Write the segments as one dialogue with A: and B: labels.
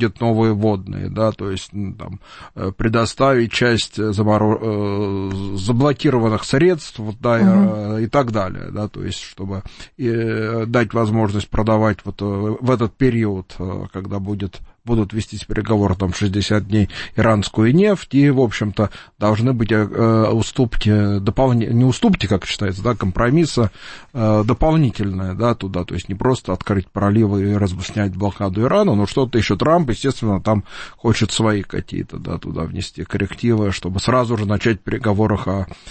A: новые водные, да, то есть там, предоставить часть заблокированных средств, да, и так далее, да, то есть чтобы дать возможность продавать вот в этот период, когда будут вестись переговоры, там, 60 дней иранскую нефть, и, в общем-то, должны быть уступки, не уступки, как считается, да, компромисса дополнительные, да, туда, то есть не просто открыть проливы и снять блокаду Ирана, но что-то еще Трамп, естественно, там хочет свои какие-то, да, туда внести коррективы, чтобы сразу же начать в переговорах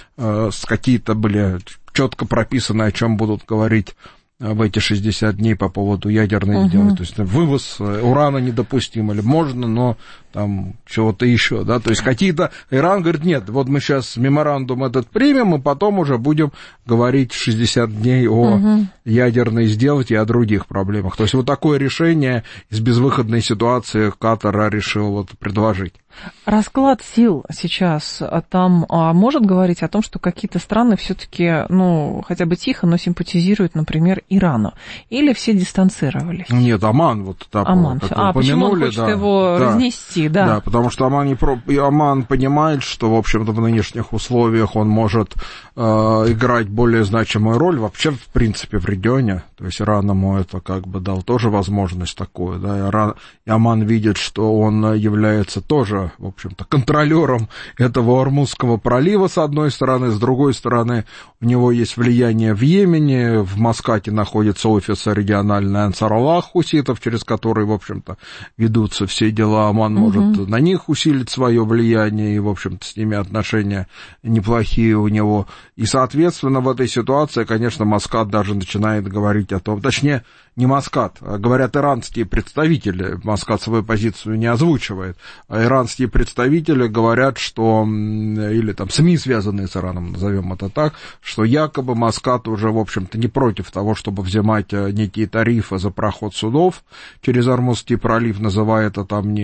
A: с какие-то были четко прописаны, о чем будут говорить в эти 60 дней по поводу ядерной сделки. То есть вывоз урана недопустим, или можно, но там чего-то еще, да, то есть какие-то... Иран говорит, нет, вот мы сейчас меморандум этот примем, и потом уже будем говорить 60 дней о ядерной сделке и о других проблемах. То есть вот такое решение из безвыходной ситуации Катар решил вот предложить.
B: Расклад сил сейчас там может говорить о том, что какие-то страны все-таки, ну, хотя бы тихо, но симпатизируют, например, Ирану? Или все дистанцировались?
A: Нет, Оман, вот так,
B: Оман.
A: как вы упомянули.
B: Почему он хочет его разнести, да?
A: Да, потому что Оман понимает, что, в общем-то, в нынешних условиях он может играть более значимую роль вообще, в принципе, в регионе. То есть Иран ему это как бы дал тоже возможность такую, да, и Оман видит, что он является тоже, в общем-то, контролером этого Ормузского пролива, с одной стороны, с другой стороны, у него есть влияние в Йемене, в Маскате находится офис региональный Ансар-Аллах хуситов, через который, в общем-то, ведутся все дела. Оман может на них усилить свое влияние, и, в общем-то, с ними отношения неплохие у него. И, соответственно, в этой ситуации, конечно, Маскат даже начинает говорить о том, точнее, не Маскат, а говорят иранские представители, Маскат свою позицию не озвучивает, а иранские представители говорят, что, или там СМИ, связанные с Ираном, назовем это так, что якобы Маскат уже, в общем-то, не против того, чтобы взимать некие тарифы за проход судов через Ормузский пролив, называя это там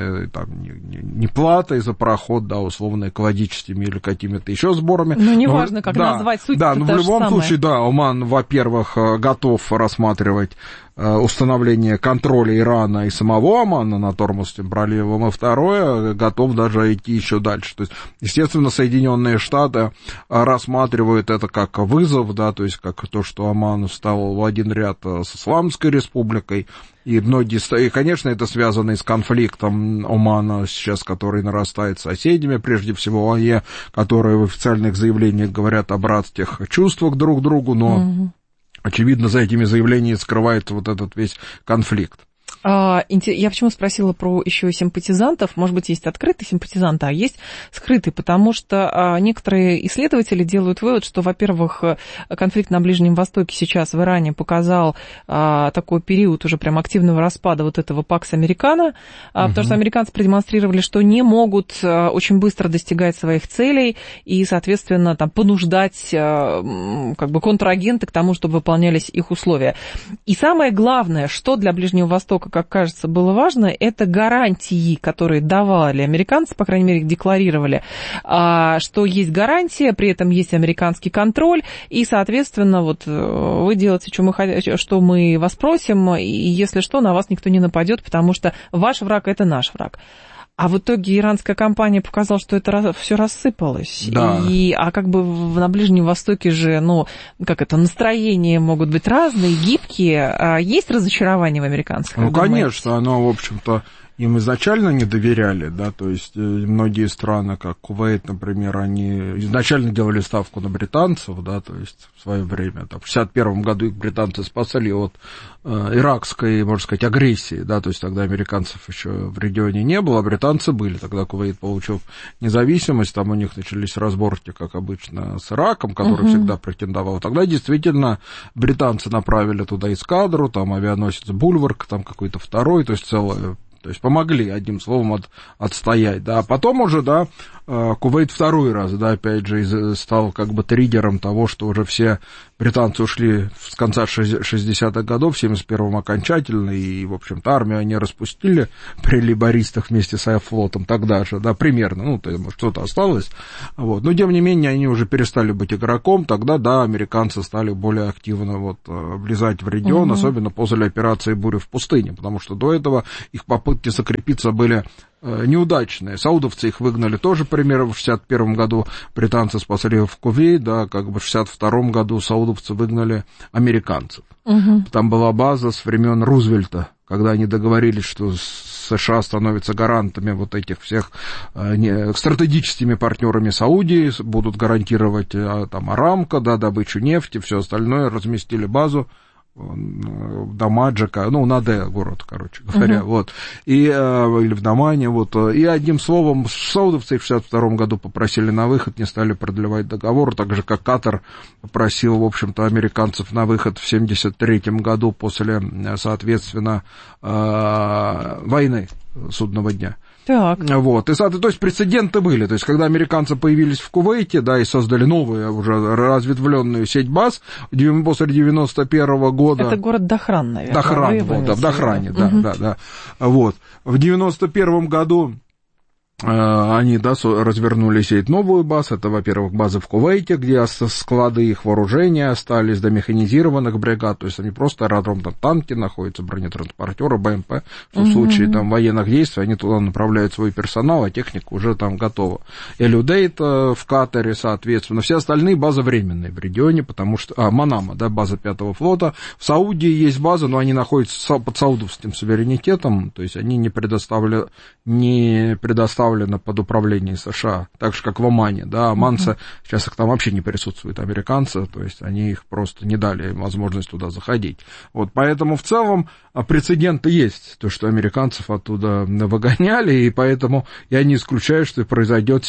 A: не платой за проход, да, условно, экологическими или какими-то еще сборами.
B: Ну, неважно, как назвать, суть.
A: Да, но в любом случае, да, Оман, во-первых, готов рассматривать установление контроля Ирана и самого Омана над Ормузским проливом, и второе, готов даже идти еще дальше. То есть, естественно, Соединенные Штаты рассматривают это как вызов, да, то есть как то, что Оман встал в один ряд с Исламской республикой, и многие, и, конечно, это связано и с конфликтом Омана сейчас, который нарастает с соседями, прежде всего ОАЕ, которые в официальных заявлениях говорят о братских чувствах друг к другу, но очевидно, за этими заявлениями скрывается вот этот весь конфликт.
B: Я почему спросила про еще симпатизантов? Может быть, есть открытые симпатизанты, а есть скрытые, потому что некоторые исследователи делают вывод, что, во-первых, конфликт на Ближнем Востоке сейчас в Иране показал такой период уже прям активного распада вот этого Пакс Американо, потому что американцы продемонстрировали, что не могут очень быстро достигать своих целей и, соответственно, там, понуждать как бы контрагенты к тому, чтобы выполнялись их условия. И самое главное, что для Ближнего Востока, как кажется, было важно, это гарантии, которые давали американцы, по крайней мере, их декларировали, что есть гарантия, при этом есть американский контроль, и, соответственно, вот вы делаете, что мы вас просим, и если что, на вас никто не нападет, потому что ваш враг – это наш враг. А в итоге иранская компания показала, что это все рассыпалось.
A: Да.
B: А как бы на Ближнем Востоке же, настроения могут быть разные, гибкие. Есть разочарование в американцах?
A: Ну, конечно, оно, в общем-то, им изначально не доверяли, да, то есть многие страны, как Кувейт, например, они изначально делали ставку на британцев, да, то есть в свое время, там, в 1961 году их британцы спасали от иракской, можно сказать, агрессии, да, то есть тогда американцев еще в регионе не было, а британцы были, тогда Кувейт получил независимость, там у них начались разборки, как обычно, с Ираком, который всегда претендовал, тогда действительно британцы направили туда эскадру, там авианосец Бульварк, там какой-то второй, то есть целое. То есть помогли, одним словом, отстоять, да. А потом уже, да, Кувейт второй раз, да, опять же, стал как бы триггером того, что уже все британцы ушли с конца 60-х годов, в 71-м окончательно, и, в общем-то, армию они распустили при лейбористах вместе с флотом тогда же, да, примерно, ну, что-то осталось, вот, но, тем не менее, они уже перестали быть игроком, тогда, да, американцы стали более активно вот влезать в регион, особенно после операции «Буря в пустыне», потому что до этого их попытки закрепиться были неудачные. Саудовцы их выгнали тоже, примерно, в 61 году британцы спасли в Кувейт, да, как бы в 62 году саудовцы выгнали американцев. Там была база с времен Рузвельта, когда они договорились, что США становятся гарантами вот этих всех стратегическими партнерами Саудии, будут гарантировать там Арамко, да, добычу нефти, все остальное, разместили базу в Дамаджика, ну, Наде город, короче говоря, вот, и, или в Дамане, вот, и одним словом, саудовцы в 62 году попросили на выход, не стали продлевать договор, так же, как Катар попросил, в общем-то, американцев на выход в 73 году после, соответственно, войны Судного дня.
B: Так.
A: Вот, и, то есть прецеденты были, то есть когда американцы появились в Кувейте, да, и создали новую уже разветвленную сеть баз после 91 года.
B: Это город Дахран, наверное.
A: Дахран, вот, да, в Дахране, да. Вот, в 91 году они, да, развернули сеть новую баз, это, во-первых, базы в Кувейте, где склады их вооружения остались, до механизированных бригад, то есть они просто аэродром, там танки находятся, бронетранспортеры, БМП, в случае там военных действий они туда направляют свой персонал, а техника уже там готова. Элюдейт в Катаре, соответственно, все остальные базы временные в регионе, потому что, Манама, да, база 5-го флота, в Саудии есть база, но они находятся под саудовским суверенитетом, то есть они не предоставлены под управление США, так же, как в Омане, да, оманцы, сейчас их там вообще не присутствуют, американцы, то есть они их просто не дали возможность туда заходить. Вот, поэтому в целом прецеденты есть, то, что американцев оттуда выгоняли, и поэтому я не исключаю, что произойдет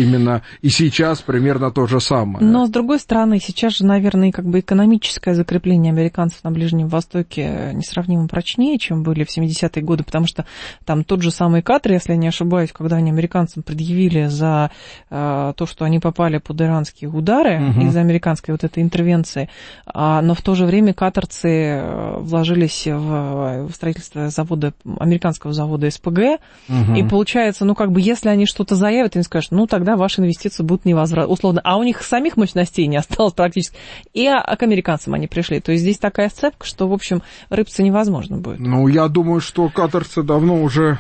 A: сейчас примерно то же самое.
B: Но, с другой стороны, сейчас же, наверное, как бы экономическое закрепление американцев на Ближнем Востоке несравнимо прочнее, чем были в 70-е годы, потому что там тот же самый Катар, если я не ошибаюсь, когда они американцам предъявили за то, что они попали под иранские удары из-за американской вот этой интервенции, но в то же время катарцы вложились в строительство американского завода СПГ, и получается, ну, как бы, если они что-то заявят, они скажут, ну, тогда ваши инвестиции будут невозвратны, условно, а у них самих мощностей не осталось практически, и к американцам они пришли. То есть здесь такая сцепка, что, в общем, рыпаться невозможно будет.
A: Ну, я думаю, что катарцы давно уже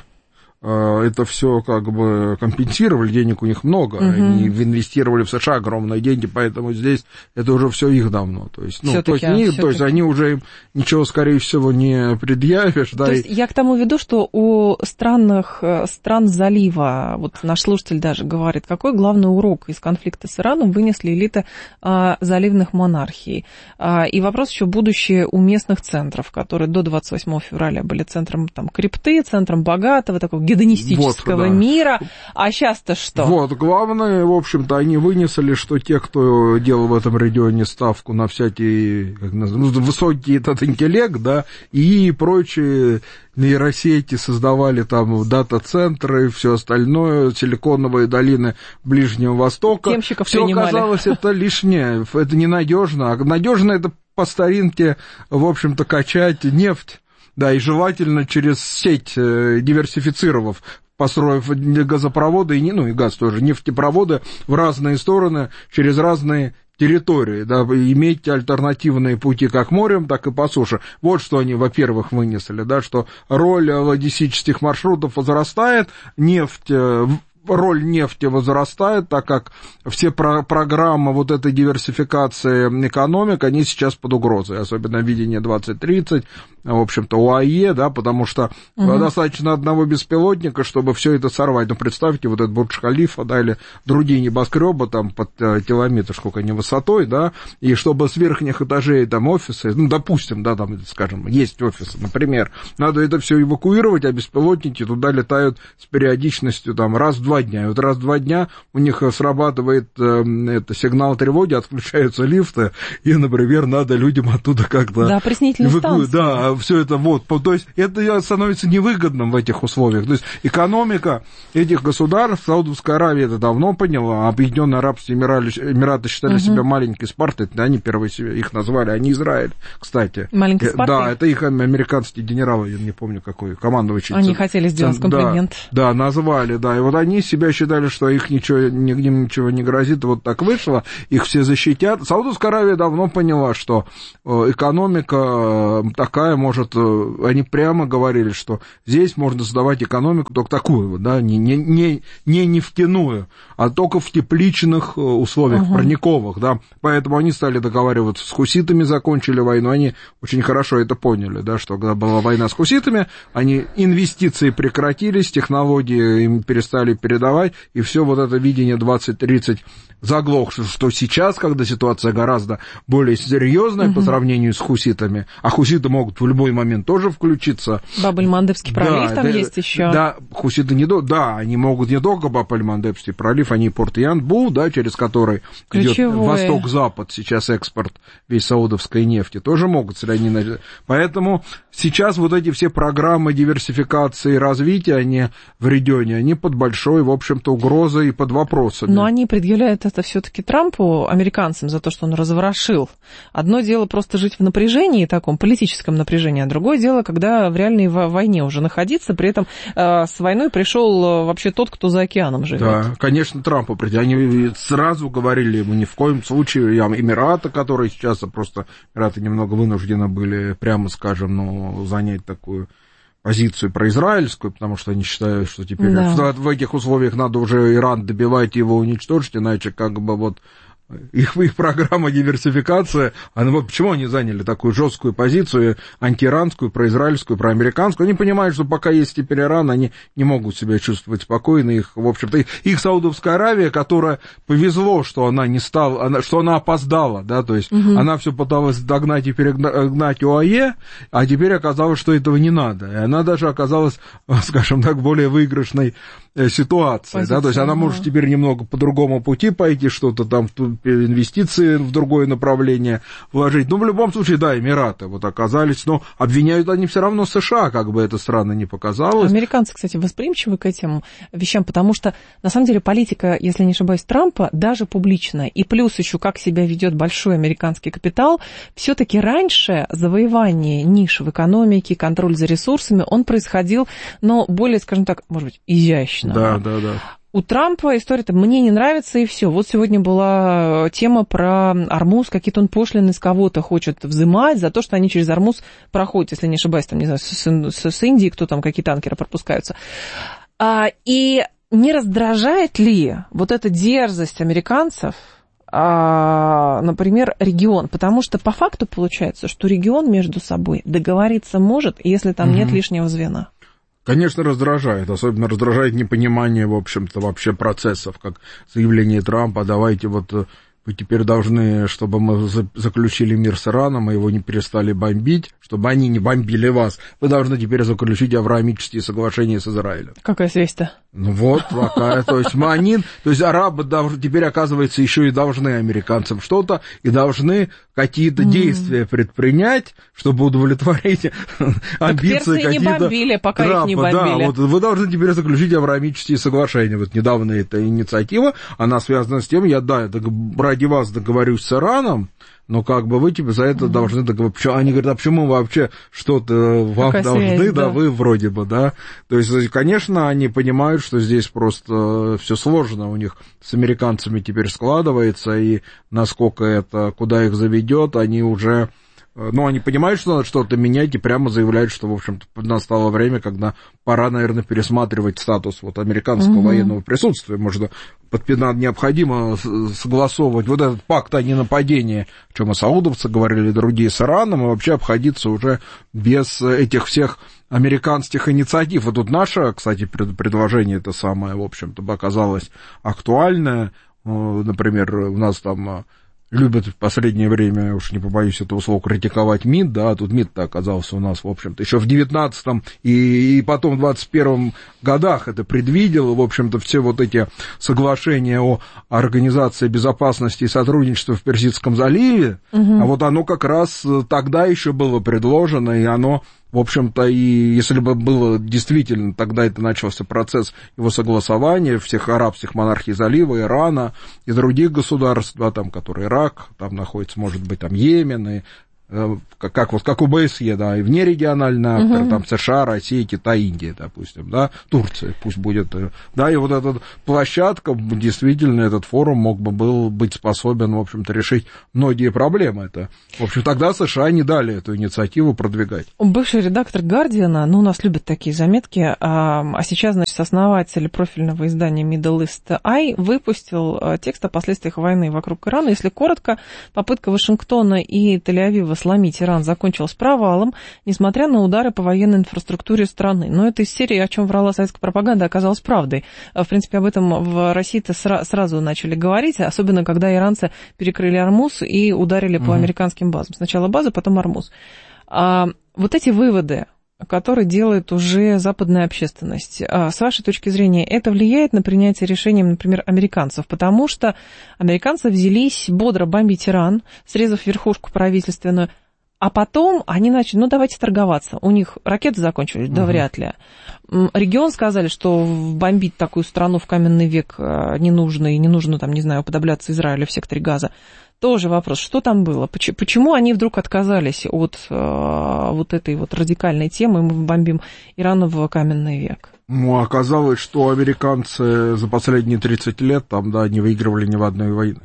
A: это все как бы компенсировали, денег у них много, они инвестировали в США огромные деньги, поэтому здесь это уже все их давно, то есть, ну, то есть они уже им ничего, скорее всего, не предъявишь. Да,
B: то есть я к тому веду, что у стран залива, вот наш слушатель даже говорит, какой главный урок из конфликта с Ираном вынесли элиты заливных монархий. И вопрос еще будущее у местных центров, которые до 28 февраля были центром там крипты, центром богатого, такого гедонистического мира, а сейчас-то что?
A: Вот, главное, в общем-то, они вынесли, что те, кто делал в этом регионе ставку на всякий, высокий этот интеллект, да, и прочие нейросети создавали там дата-центры и все остальное, силиконовые долины Ближнего Востока.
B: Темщиков
A: все оказалось это лишнее, это ненадежно, а надежно это по старинке, в общем-то, качать нефть. Да, и желательно через сеть, диверсифицировав, построив газопроводы, и газ тоже, нефтепроводы в разные стороны, через разные территории, да, иметь альтернативные пути как морем, так и по суше. Вот что они, во-первых, вынесли, да, что роль логистических маршрутов возрастает, роль нефти возрастает, так как все программы вот этой диверсификации экономик, они сейчас под угрозой, особенно видение 2030, в общем-то, УАЕ, да, потому что достаточно одного беспилотника, чтобы все это сорвать. Ну, представьте, вот этот Бурдж-Халифа, да, или другие небоскребы там под километр, сколько они высотой, да, и чтобы с верхних этажей там офисы, ну, допустим, да, там, скажем, есть офисы, например, надо это все эвакуировать, а беспилотники туда летают с периодичностью там раз в 2 2 дня. И вот раз в 2 дня у них срабатывает сигнал тревоги, отключаются лифты, и, например, надо людям оттуда как-то...
B: Да, опреснительные станции.
A: Да, все это вот. То есть это становится невыгодным в этих условиях. То есть экономика этих государств, Саудовская Аравия это давно поняла, Объединенные Арабские Эмираты считали себя маленькой Спартой, они первые их назвали, они Израиль, кстати.
B: Маленькой Спартой?
A: Да, это их американские генералы, я не помню какой, командующий.
B: Они хотели сделать комплимент.
A: Да, назвали, да, и вот они себя считали, что их ничего не грозит, вот так вышло, их все защитят. Саудовская Аравия давно поняла, что экономика такая может, они прямо говорили, что здесь можно создавать экономику только такую вот, да, не нефтяную, а только в тепличных условиях, парниковых, да, поэтому они стали договариваться с хуситами, закончили войну, они очень хорошо это поняли, да, что когда была война с хуситами, инвестиции прекратились, технологии им перестали передавать, и все вот это видение 20-30 заглохло, что сейчас, когда ситуация гораздо более серьезная по сравнению с хуситами, а хуситы могут в любой момент тоже включиться.
B: Баб-эль-Мандебский пролив там есть еще.
A: Да, хуситы они могут не только Баб-эль-Мандебский пролив, они и порт Янбу, да, через который идет восток-запад, сейчас экспорт весь саудовской нефти, тоже могут, если они... Поэтому сейчас вот эти все программы диверсификации и развития, они в регионе, они под большой, в общем-то, угрозой и под вопросами.
B: Но они предъявляют это все-таки Трампу, американцам, за то, что он разворошил. Одно дело просто жить в напряжении, таком политическом напряжении, а другое дело, когда в реальной войне уже находиться, при этом с войной пришел вообще тот, кто за океаном живет.
A: Да, конечно, Трампу. Они сразу говорили, мы ни в коем случае, Эмираты, которые сейчас просто, Эмираты немного вынуждены были, прямо скажем, занять такую позицию произраильскую, потому что они считают, что теперь в этих условиях надо уже Иран добивать и его уничтожить, иначе как бы вот их программа диверсификации, почему они заняли такую жесткую позицию, антииранскую, произраильскую, проамериканскую? Они понимают, что пока есть теперь Иран, они не могут себя чувствовать спокойно. Их, в общем-то, их Саудовская Аравия, которая повезло, что она не стала, что она опоздала, да, то есть она все пыталась догнать и перегнать ОАЕ, а теперь оказалось, что этого не надо. И она даже оказалась, скажем так, более выигрышной ситуации, да, то есть она может теперь немного по другому пути пойти, что-то там, инвестиции в другое направление вложить. Но в любом случае, да, Эмираты вот оказались, но обвиняют они все равно США, как бы это странно ни показалось.
B: Американцы, кстати, восприимчивы к этим вещам, потому что, на самом деле, политика, если не ошибаюсь, Трампа, даже публичная, и плюс еще как себя ведет большой американский капитал, все-таки раньше завоевание ниш в экономике, контроль за ресурсами, он происходил, но более, скажем так, может быть, изящно.
A: Да.
B: У Трампа история-то «мне не нравится» и все. Вот сегодня была тема про Ормуз, какие-то он пошлины с кого-то хочет взимать за то, что они через Ормуз проходят, если не ошибаюсь, там, не знаю, с Индии, кто там, какие танкеры пропускаются. И не раздражает ли вот эта дерзость американцев, например, регион? Потому что по факту получается, что регион между собой договориться может, если там нет лишнего звена.
A: Конечно, раздражает. Особенно раздражает непонимание, в общем-то, вообще процессов, как заявление Трампа: давайте вот вы теперь должны, чтобы мы заключили мир с Ираном, и его не перестали бомбить, чтобы они не бомбили вас, вы должны теперь заключить авраамические соглашения с Израилем.
B: Какая связь-то?
A: Ну вот такая, то есть арабы теперь, оказывается, еще и должны американцам что-то, и должны какие-то действия предпринять, чтобы удовлетворить амбиции какие-то.
B: Не бомбили, пока
A: Трампа,
B: их не бомбили.
A: Да, вот вы должны теперь заключить авраамические соглашения. Вот недавно эта инициатива, она связана с тем, ради вас договорюсь с Ираном, но как бы вы за это должны договориться. Они говорят, а почему вообще что-то вам должны, связь, да, вы вроде бы, да. То есть, конечно, они понимают, что здесь просто все сложно у них с американцами теперь складывается, и насколько это, куда их заведет, они уже... Ну, они понимают, что надо что-то менять, и прямо заявляют, что, в общем-то, настало время, когда пора, наверное, пересматривать статус вот американского военного присутствия. Может, необходимо согласовывать вот этот пакт о ненападении, о чем и саудовцы говорили, и другие с Ираном, и вообще обходиться уже без этих всех американских инициатив. И тут наше, кстати, предложение это самое, в общем-то, оказалось актуальное. Например, у нас там... любят в последнее время, уж не побоюсь этого слова, критиковать МИД, да, тут МИД-то оказался у нас, в общем-то, еще в 19-м и потом в 21-м годах это предвидел, в общем-то, все вот эти соглашения о Организации безопасности и сотрудничества в Персидском заливе, а вот оно как раз тогда еще было предложено, и оно, в общем-то, и если бы было действительно, тогда это начался процесс его согласования всех арабских монархий залива, Ирана и других государств, да, там, которые Ирак, там находится, может быть, там Йемен, и как ОБСЕ, да, и внерегиональные акторы, там США, Россия, Китай, Индия, допустим, да, Турция, пусть будет, да, и вот эта площадка, действительно, этот форум мог бы был быть способен, в общем-то, решить многие проблемы. Это, в общем, тогда США не дали эту инициативу продвигать.
B: Бывший редактор «Гардиана», ну, у нас любят такие заметки, а сейчас, значит, основатель профильного издания Middle East Eye выпустил текст о последствиях войны вокруг Ирана. Если коротко, попытка Вашингтона и Тель-Авива сломить Иран закончилась провалом, несмотря на удары по военной инфраструктуре страны. Но это из серии, о чем врала советская пропаганда, оказалось правдой. В принципе, об этом в России-то сразу начали говорить, особенно когда иранцы перекрыли Ормуз и ударили по американским базам. Сначала базы, потом Ормуз. Вот эти выводы, которые делает уже западная общественность, с вашей точки зрения, это влияет на принятие решений, например, американцев? Потому что американцы взялись бодро бомбить Иран, срезав верхушку правительственную, а потом они начали, ну, давайте торговаться. У них ракеты закончились? Да, вряд ли. Регион сказали, что бомбить такую страну в каменный век не нужно, и не нужно, там, не знаю, уподобляться Израилю в секторе Газа. Тоже вопрос, что там было? Почему они вдруг отказались от вот этой вот радикальной темы, мы бомбим Иран в каменный век?
A: Ну, оказалось, что американцы за последние 30 лет там, да, не выигрывали ни в одной войны.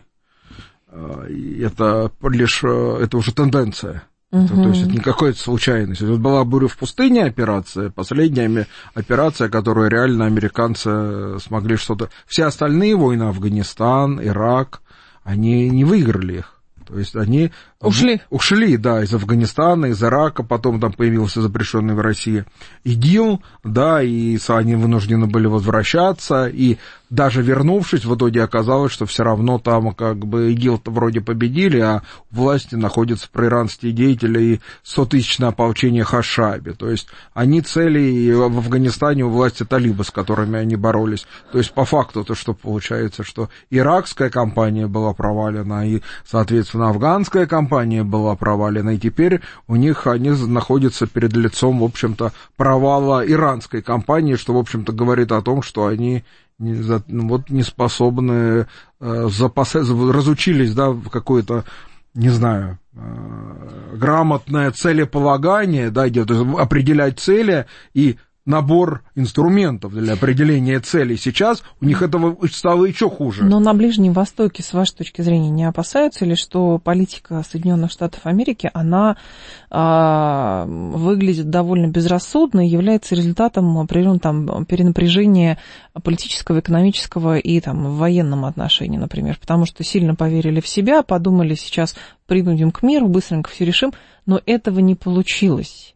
A: Это лишь, это уже тенденция. То есть это не какая-то случайность. Вот была «Буря в пустыне» операция, последняя операция, которую реально американцы смогли что-то... Все остальные войны, Афганистан, Ирак, они не выиграли их. То есть они ушли, да, из Афганистана, из Ирака, потом там появился запрещенный в России ИГИЛ, да, и они вынуждены были возвращаться, и даже вернувшись, в итоге оказалось, что все равно там как бы ИГИЛ-то вроде победили, а у власти находятся проиранские деятели и 100-тысячное ополчение Хашаби. То есть они цели в Афганистане у власти талибы, с которыми они боролись. То есть по факту то, что получается, что иракская кампания была провалена, и, соответственно, афганская кампания была провалена, и теперь у них они находятся перед лицом, в общем-то, провала иранской кампании, что, в общем-то, говорит о том, что они не способны разучились, да, в какое-то, не знаю, грамотное целеполагание, да, определять цели и набор инструментов для определения целей. Сейчас у них этого стало еще хуже.
B: Но на Ближнем Востоке, с вашей точки зрения, не опасаются ли, что политика Соединенных Штатов Америки, она выглядит довольно безрассудно и является результатом определенного там перенапряжения политического, экономического и там в военном отношении, например, потому что сильно поверили в себя, подумали, сейчас принудим к миру, быстренько все решим, но этого не получилось.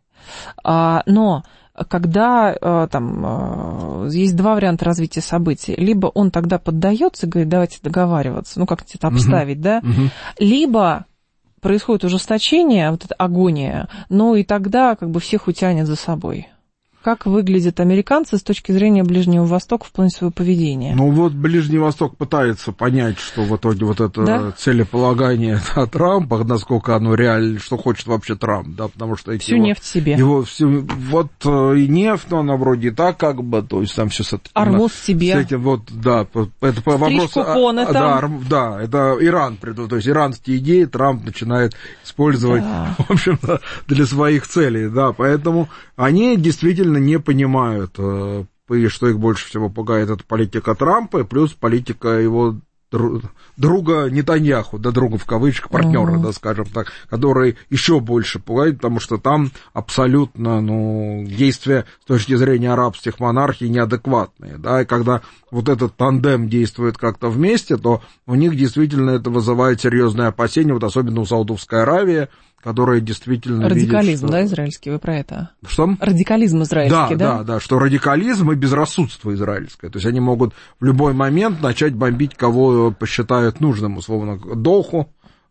B: Но когда там есть два варианта развития событий. Либо он тогда поддается, говорит, давайте договариваться, ну как-то это обставить, да, либо происходит ужесточение, вот эта агония, ну и тогда как бы всех утянет за собой. Как выглядят американцы с точки зрения Ближнего Востока в плане своего поведения?
A: Ну вот Ближний Восток пытается понять, что в итоге вот это целеполагание Трампа, насколько оно реально, что хочет вообще Трамп, да, потому что
B: всю нефть себе.
A: Вот и нефть, но она вроде и так как бы, то есть там все с этим...
B: Армуз себе.
A: С этим вот, да, это вопрос... Да, это Иран, то есть иранские идеи Трамп начинает использовать, в общем-то, для своих целей, да, поэтому они действительно не понимают, и что их больше всего пугает, это политика Трампа, плюс политика его друга Нетаньяху, да, друга в кавычках, партнера, да, скажем так, который еще больше пугает, потому что там абсолютно, действия с точки зрения арабских монархий неадекватные, да, и когда вот этот тандем действует как-то вместе, то у них действительно это вызывает серьезные опасения, вот особенно у Саудовской Аравии, которая действительно
B: радикализм,
A: видит, что...
B: да, израильский, вы про это?
A: Что?
B: Радикализм израильский, да?
A: Да, что радикализм и безрассудство израильское. То есть они могут в любой момент начать бомбить, кого посчитают нужным, условно, Доху,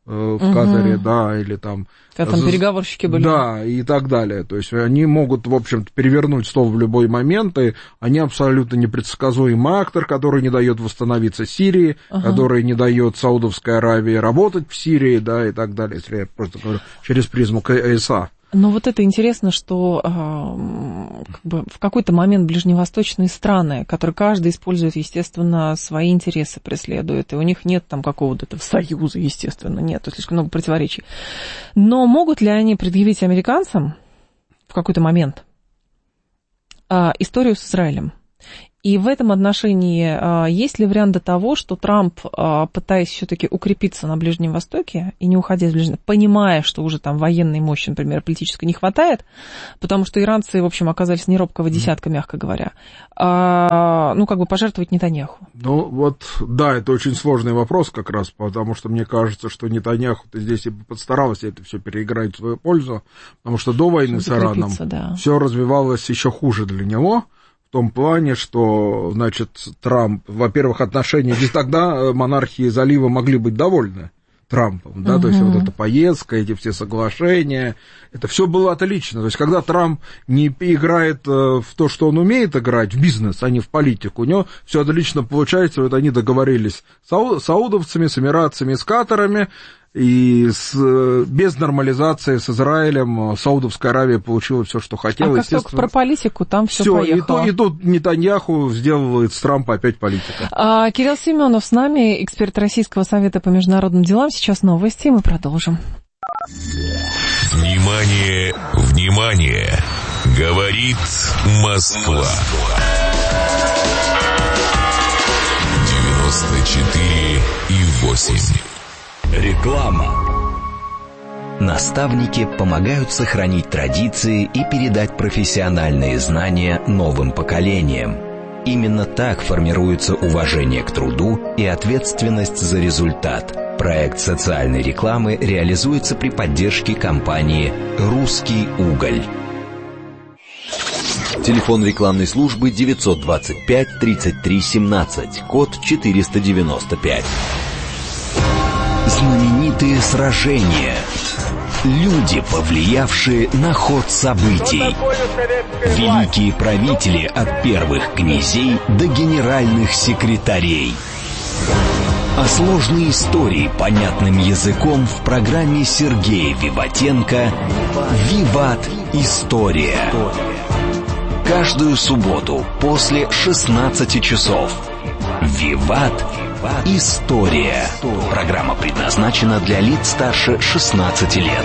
A: в Катаре, да, или там...
B: Когда там переговорщики были.
A: Да, и так далее. То есть они могут, в общем-то, перевернуть стол в любой момент, и они абсолютно непредсказуемый актор, который не дает восстановиться Сирии, который не дает Саудовской Аравии работать в Сирии, да, и так далее, если я просто говорю через призму КСА.
B: Но вот это интересно, что как бы в какой-то момент ближневосточные страны, которые каждый использует, естественно, свои интересы преследует, и у них нет там какого-то этого союза, естественно, нет, слишком много противоречий. Но могут ли они предъявить американцам в какой-то момент историю с Израилем? И в этом отношении есть ли вариант того, что Трамп, пытаясь все-таки укрепиться на Ближнем Востоке и не уходя из Ближнего, понимая, что уже там военной мощи, например, политической не хватает, потому что иранцы, в общем, оказались не робкого десятка, мягко говоря, как бы пожертвовать Нетаньяху?
A: Ну, вот, да, это очень сложный вопрос как раз, потому что мне кажется, что Нетаньяху-то здесь и постарался это все переиграть в свою пользу, потому что до войны с Ираном все развивалось еще хуже для него. В том плане, что, значит, Трамп, во-первых, отношения, ведь тогда монархии залива могли быть довольны Трампом, да, то есть вот эта поездка, эти все соглашения, это все было отлично. То есть когда Трамп не играет в то, что он умеет играть, в бизнес, а не в политику, у него все отлично получается, вот они договорились с саудовцами, с эмиратцами, с Катарами, и без нормализации с Израилем Саудовская Аравия получила все, что хотела.
B: А как только про политику, там все поехало.
A: И тут Нетаньяху сделал из Трампа опять политика.
B: Кирилл Семенов с нами, эксперт Российского совета по международным делам. Сейчас новости, и мы продолжим.
C: Внимание, внимание! Говорит Москва. 94,8.
D: Реклама. Наставники помогают сохранить традиции и передать профессиональные знания новым поколениям. Именно так формируется уважение к труду и ответственность за результат. Проект социальной рекламы реализуется при поддержке компании «Русский уголь». Телефон рекламной службы 925 33 17, код 495. Знаменитые сражения. Люди, повлиявшие на ход событий. Великие правители от первых князей до генеральных секретарей. А сложные истории понятным языком в программе Сергея Виватенко «Виват. История». Каждую субботу после 16 часов. «Виват. История». Программа предназначена для лиц старше 16 лет.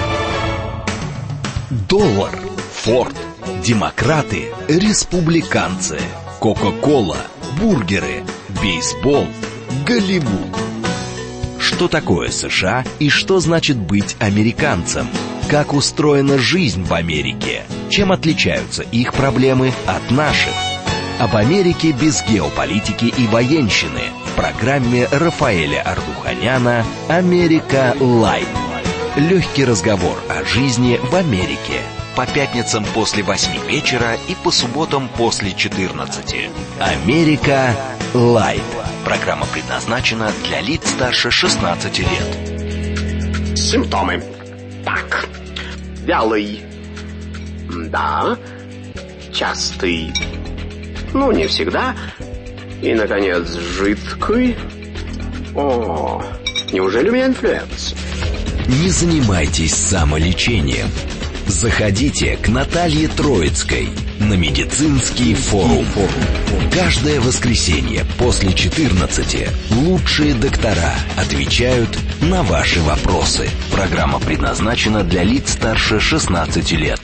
D: Доллар, Форд, демократы, республиканцы, Кока-кола, бургеры, бейсбол, Голливуд. Что такое США и что значит быть американцем? Как устроена жизнь в Америке? Чем отличаются их проблемы от наших? Об Америке без геополитики и военщины в программе Рафаэля Ардуханяна «Америка Лайт». Легкий разговор о жизни в Америке. По пятницам после 8 вечера и по субботам после 14. «Америка Лайт». Программа предназначена для лиц старше 16 лет.
E: Симптомы. Так. Вялый. Да. Частый. Ну, не всегда. И, наконец, жидкий. О, неужели у меня инфлюенс?
D: Не занимайтесь самолечением. Заходите к Наталье Троицкой на медицинский форум. Каждое воскресенье после 14 лучшие доктора отвечают на ваши вопросы. Программа предназначена для лиц старше 16 лет.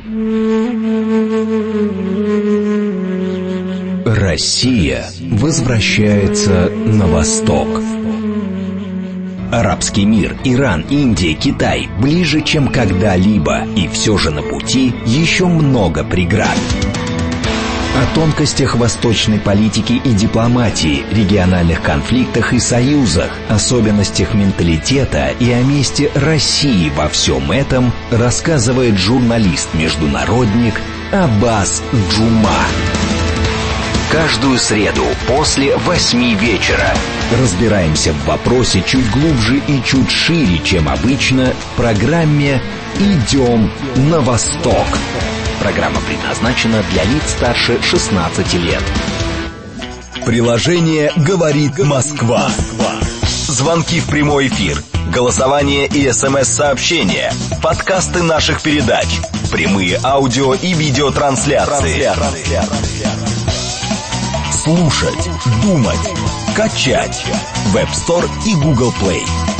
D: Россия возвращается на восток. Арабский мир, Иран, Индия, Китай ближе, чем когда-либо, и все же на пути еще много преград. О тонкостях восточной политики и дипломатии, региональных конфликтах и союзах, особенностях менталитета и о месте России во всем этом рассказывает журналист-международник Аббас Джума. Каждую среду после 8 вечера. Разбираемся в вопросе чуть глубже и чуть шире, чем обычно, в программе «Идем на восток». Программа предназначена для лиц старше 16 лет. Приложение «Говорит Москва». Звонки в прямой эфир, голосование и СМС-сообщения, подкасты наших передач, прямые аудио и видеотрансляции. Слушать, думать, качать. Web Store и Google Play.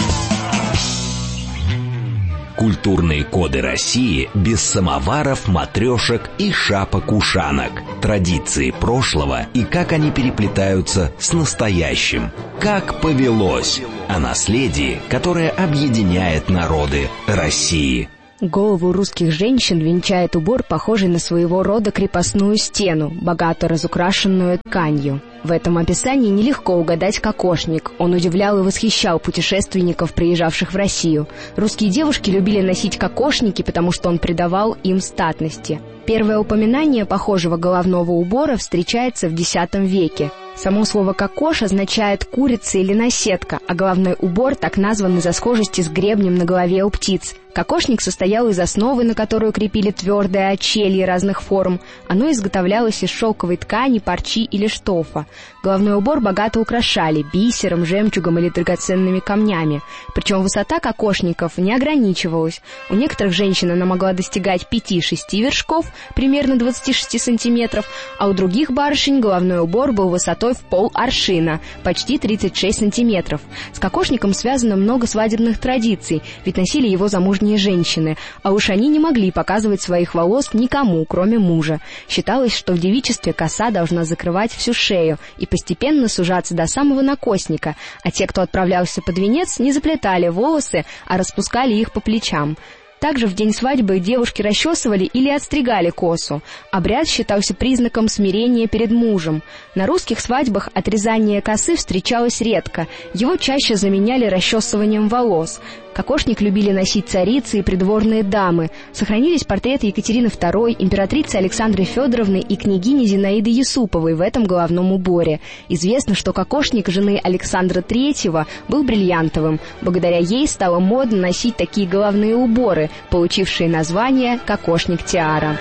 D: Культурные коды России без самоваров, матрешек и шапок-ушанок. Традиции прошлого и как они переплетаются с настоящим. Как повелось. О наследии, которое объединяет народы России.
F: Голову русских женщин венчает убор, похожий на своего рода крепостную стену, богато разукрашенную тканью. В этом описании нелегко угадать кокошник. Он удивлял и восхищал путешественников, приезжавших в Россию. Русские девушки любили носить кокошники, потому что он придавал им статности. Первое упоминание похожего головного убора встречается в X веке. Само слово «кокош» означает «курица» или «наседка», а головной убор так назван из-за схожести с гребнем на голове у птиц. Кокошник состоял из основы, на которую крепили твердое очелье разных форм. Оно изготовлялось из шелковой ткани, парчи или штофа. Головной убор богато украшали бисером, жемчугом или драгоценными камнями. Причем высота кокошников не ограничивалась. У некоторых женщин она могла достигать 5-6 вершков, примерно 26 сантиметров, а у других барышень головной убор был высотой в пол-аршина, почти 36 сантиметров. С кокошником связано много свадебных традиций, ведь носили его замужние женщины, а уж они не могли показывать своих волос никому, кроме мужа. Считалось, что в девичестве коса должна закрывать всю шею и постепенно сужаться до самого накосника, а те, кто отправлялся под венец, не заплетали волосы, а распускали их по плечам. Также в день свадьбы девушки расчесывали или отстригали косу. Обряд считался признаком смирения перед мужем. На русских свадьбах отрезание косы встречалось редко, его чаще заменяли расчесыванием волос. Кокошник любили носить царицы и придворные дамы. Сохранились портреты Екатерины II, императрицы Александры Федоровны и княгини Зинаиды Юсуповой в этом головном уборе. Известно, что кокошник жены Александра III был бриллиантовым. Благодаря ей стало модно носить такие головные уборы, получившие название «кокошник-тиара».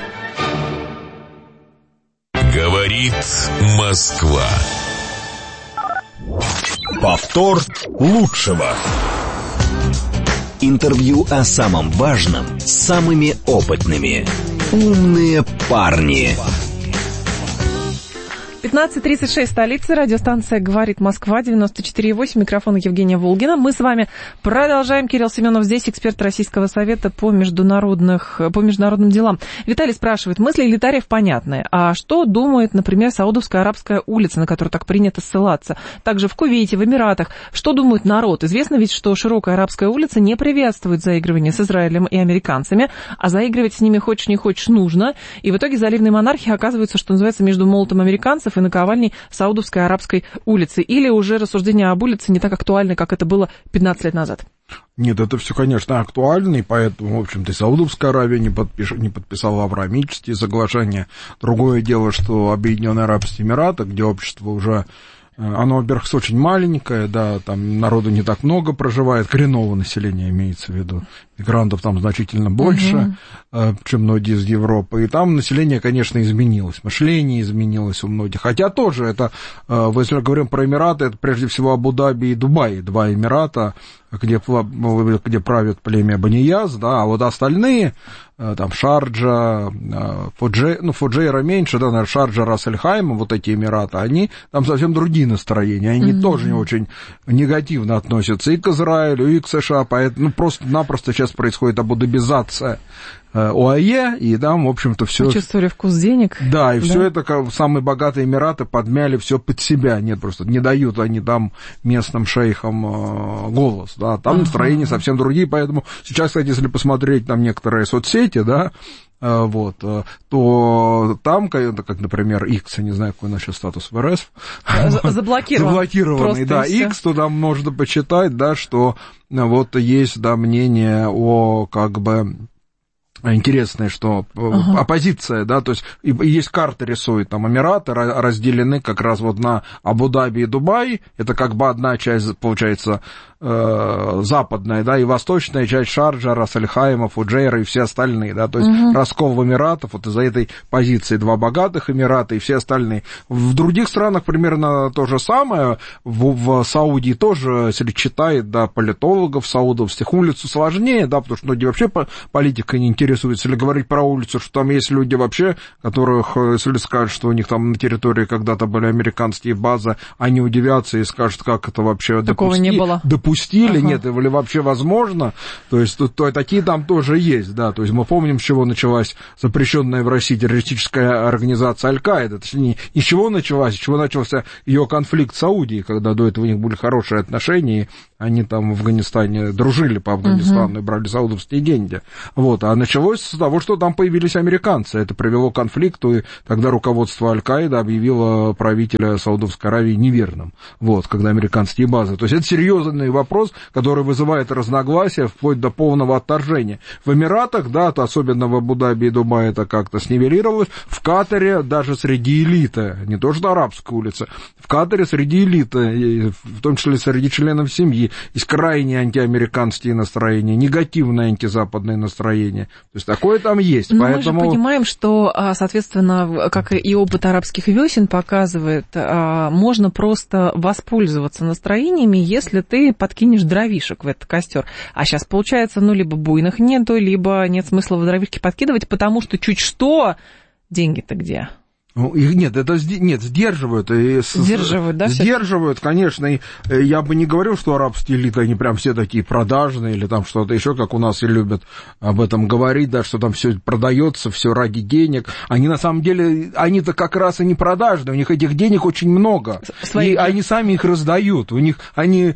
C: Говорит Москва.
D: Повтор лучшего. Интервью о самом важном с самыми опытными. Умные парни.
B: 15:36, столица, радиостанция «Говорит Москва», 94,8, микрофон Евгения Волгина. Мы с вами продолжаем. Кирилл Семенов здесь, эксперт Российского совета по международным делам. Виталий спрашивает, мысли элитариев понятны. А что думает, например, Саудовская арабская улица, на которую так принято ссылаться? Также в Кувейте, в Эмиратах. Что думает народ? Известно ведь, что широкая арабская улица не приветствует заигрывание с Израилем и американцами, а заигрывать с ними хочешь не хочешь нужно. И в итоге заливные монархии оказываются, что называется, между молотом американцев и наковальней Саудовской арабской улицы. Или уже рассуждения об улице не так актуальны, как это было 15 лет назад?
A: Нет, это все, конечно, актуально, и поэтому, в общем-то, и Саудовская Аравия не подписала Авраамические соглашения. Другое дело, что Объединенные Арабские Эмираты, где общество уже... Оно, во-первых, очень маленькое, да, там народу не так много проживает, коренного населения имеется в виду, мигрантов там значительно больше, чем многие из Европы, и там население, конечно, изменилось, мышление изменилось у многих, хотя тоже это, если говорим про Эмираты, это прежде всего Абу-Даби и Дубай, два Эмирата, где правит племя Банияз, да, а вот остальные, там Шарджа, Фуджейра меньше, да, наверное, Шарджа, Рас-эль-Хайма, вот эти Эмираты, они там совсем другие настроения, они тоже не очень негативно относятся и к Израилю, и к США, поэтому просто-напросто сейчас происходит абудабизация ОАЕ, и там, в общем-то, все...
B: Почувствовали вкус денег.
A: Да, и все это, как самые богатые Эмираты, подмяли все под себя, нет, просто не дают они там местным шейхам голос, да, там настроения совсем другие, поэтому сейчас, кстати, если посмотреть там некоторые соцсети, да, вот, то там, как, например, X, я не знаю, какой у нас сейчас статус в РФ. Заблокированный, да, X, то там можно почитать, да, что вот есть, да, мнение о, как бы, интересное, что оппозиция, да, то есть есть карта рисует, там Эмираты разделены как раз вот на Абу-Даби и Дубай, это как бы одна часть, получается, западная, да, и восточная часть Шарджа, Рас-Аль-Хайма, Фуджейра и все остальные, да, то есть раскол в Эмиратах, вот из-за этой позиции два богатых Эмирата и все остальные. В других странах примерно то же самое, в Саудии тоже, если читает, да, политологов саудовских, улицу сложнее, да, потому что многие вообще политикой не интересуются, или говорить про улицу, что там есть люди вообще, которых, если скажут, что у них там на территории когда-то были американские базы, они удивятся и скажут, как это вообще
B: такого не было.
A: Допустили, нет, или вообще возможно, то есть такие там тоже есть, да, то есть мы помним, с чего началась запрещенная в России террористическая организация Аль-Каида, точнее, не с чего началась, с чего начался ее конфликт с Саудией, когда до этого у них были хорошие отношения, и они там в Афганистане дружили по Афганистану и брали саудовские деньги, вот, а началось с того, что там появились американцы, это привело к конфликту, и тогда руководство Аль-Каиды объявило правителя Саудовской Аравии неверным, вот, когда американские базы, то есть это серьезный вопрос, который вызывает разногласия вплоть до полного отторжения. В Эмиратах, да, то особенно в Абу-Даби и Дубае это как-то снивелировалось, в Катаре даже среди элиты, не то что арабская улица, в Катаре среди элиты, в том числе среди членов семьи, есть крайне антиамериканские настроения, негативное антизападное настроение, то есть такое там есть.
B: Но
A: поэтому...
B: мы же понимаем, что, соответственно, как и опыт арабских весен показывает, можно просто воспользоваться настроениями, если ты подкинешь дровишек в этот костер. А сейчас получается, либо буйных нету, либо нет смысла в дровишки подкидывать, потому что чуть что, деньги-то где?
A: Нет, сдерживают.
B: Сдерживают, да?
A: Сдерживают, конечно. И я бы не говорил, что арабские элиты, они прям все такие продажные или там что-то еще, как у нас и любят об этом говорить, да, что там все продается, все ради денег. Они на самом деле, они-то как раз и не продажные, у них этих денег очень много. И они сами их раздают. Они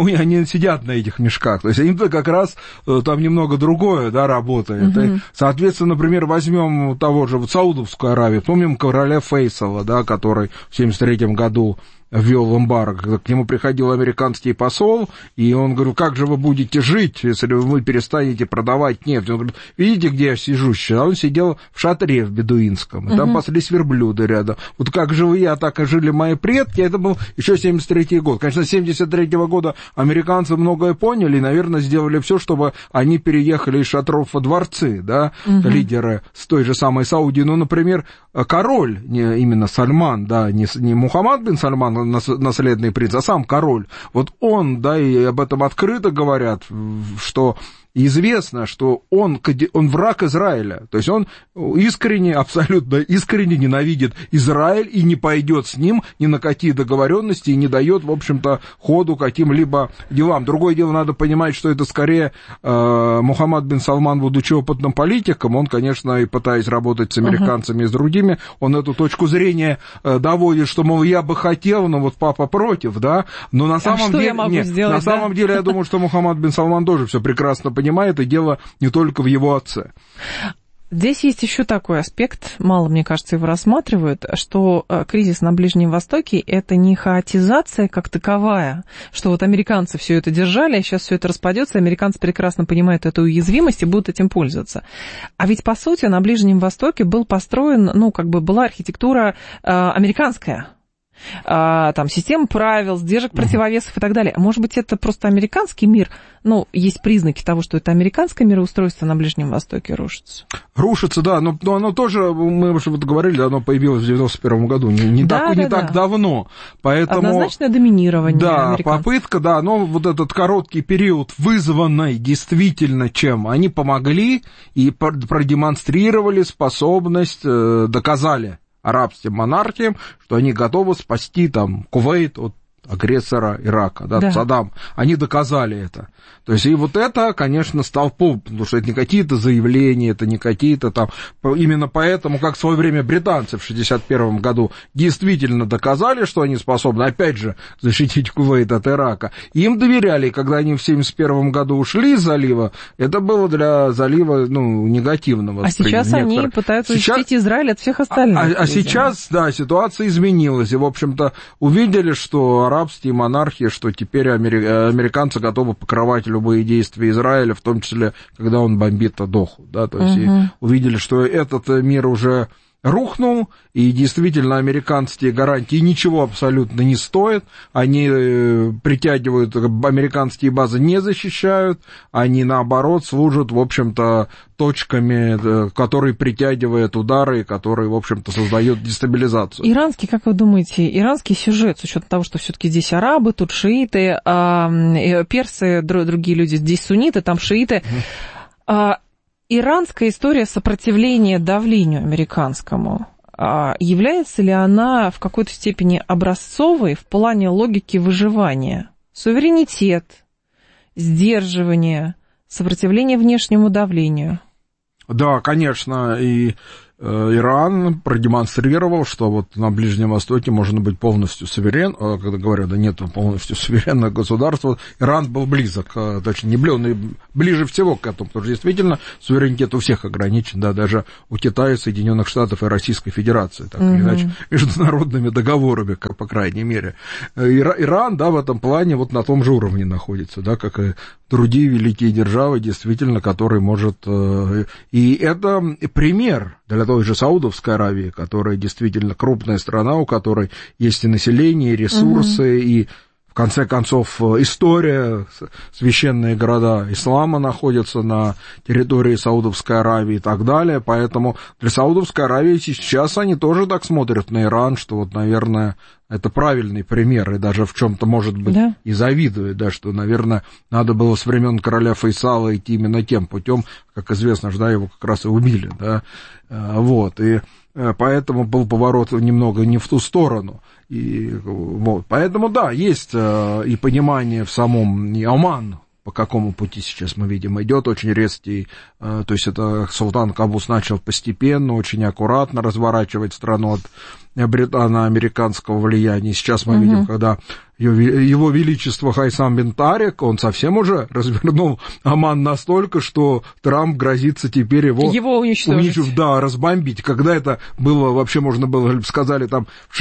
A: сидят на этих мешках. То есть им-то как раз там немного другое, да, работает. И, соответственно, например, возьмем того же Саудовскую Аравию, помним короля Фейсала, да, который в 1973 году ввел эмбарго, когда к нему приходил американский посол, и он говорил, как же вы будете жить, если вы перестанете продавать нефть? Он говорит, видите, где я сижу сейчас? А он сидел в шатре в бедуинском, и там паслись верблюды рядом. Вот как жил я, так и жили мои предки, это был еще 1973 год. Конечно, с 1973 года американцы многое поняли, и, наверное, сделали все, чтобы они переехали из шатров во дворцы, да, лидеры с той же самой Саудии. Ну, например, король, не именно Сальман, да, не Мухаммад бин Сальман, наследный принц, а сам король. Вот он, да, и об этом открыто говорят, что известно, что он враг Израиля. То есть он искренне, абсолютно искренне ненавидит Израиль и не пойдет с ним ни на какие договоренности и не дает, в общем-то, ходу каким-либо делам. Другое дело, надо понимать, что это скорее Мухаммад бин Салман, будучи опытным политиком, он, конечно, и пытаясь работать с американцами и с другими, он эту точку зрения доводит, что, мол, я бы хотел, но вот папа против, да, но на самом деле... На самом деле, я думаю, что Мухаммад бин Салман тоже все прекрасно понимает, и дело не только в его отце.
B: Здесь есть еще такой аспект, мало, мне кажется, его рассматривают, что кризис на Ближнем Востоке – это не хаотизация как таковая, что вот американцы все это держали, а сейчас все это распадется, американцы прекрасно понимают эту уязвимость и будут этим пользоваться. А ведь, по сути, на Ближнем Востоке был построен, была архитектура американская. Там система правил, сдержек, противовесов и так далее. А может быть, это просто американский мир? Есть признаки того, что это американское мироустройство на Ближнем Востоке рушится.
A: Рушится, да, но оно тоже, мы уже говорили, оно появилось в 91 году, не так давно. Поэтому,
B: однозначное доминирование американцев.
A: Попытка, да, но вот этот короткий период, вызванный действительно чем? Они помогли и продемонстрировали способность, доказали арабским монархиям, что они готовы спасти там Кувейт от агрессора Ирака, да, Саддам. Они доказали это. То есть, и вот это, конечно, столпом, потому что это не какие-то заявления, это не какие-то там... Именно поэтому, как в свое время британцы в 1961 году действительно доказали, что они способны, опять же, защитить Кувейт от Ирака. Им доверяли, и когда они в 1971 году ушли из залива, это было для залива, негативного.
B: А сейчас они пытаются защитить Израиль от всех остальных.
A: А сейчас, да, ситуация изменилась, и, в общем-то, увидели, что рабстве и монархии, что теперь американцы готовы покрывать любые действия Израиля, в том числе, когда он бомбит Доху, да, то есть увидели, что этот мир уже рухнул, и действительно американские гарантии ничего абсолютно не стоят, они притягивают, американские базы не защищают, они, наоборот, служат, в общем-то, точками, которые притягивают удары, которые, в общем-то, создают дестабилизацию.
B: Иранский, как вы думаете, иранский сюжет, с учетом того, что все-таки здесь арабы, тут шииты, персы, другие люди, здесь сунниты, там шииты, иранская история сопротивления давлению американскому, является ли она в какой-то степени образцовой в плане логики выживания? Суверенитет, сдерживание, сопротивление внешнему давлению.
A: Да, конечно, и Иран продемонстрировал, что вот на Ближнем Востоке можно быть полностью суверенным, когда говорят, да нет полностью суверенного государства, Иран был близок, точнее, не ближе всего к этому, потому что действительно суверенитет у всех ограничен, да, даже у Китая, Соединенных Штатов и Российской Федерации, так или иначе, международными договорами, как, по крайней мере. Иран, да, в этом плане вот на том же уровне находится, да, как и другие великие державы, действительно, который может... И это пример для той же Саудовской Аравии, которая действительно крупная страна, у которой есть и население, и ресурсы, и, в конце концов, история, священные города ислама находятся на территории Саудовской Аравии и так далее, поэтому для Саудовской Аравии сейчас они тоже так смотрят на Иран, что вот, наверное, это правильный пример, и даже в чем-то, может быть, да, и завидует, да, что, наверное, надо было с времен короля Фейсала идти именно тем путем, как известно, да, его как раз и убили, да, вот, и поэтому был поворот немного не в ту сторону, и вот, поэтому, да, есть и понимание в самом, и Оман, по какому пути сейчас мы видим, идет очень резкий, то есть это Султан Кабус начал постепенно, очень аккуратно разворачивать страну от британо-американского влияния. Сейчас мы видим, когда его величество Хайсам бин Тарик, он совсем уже развернул Оман настолько, что Трамп грозится теперь его уничтожить, да, разбомбить. Когда это было, вообще можно было, сказали там в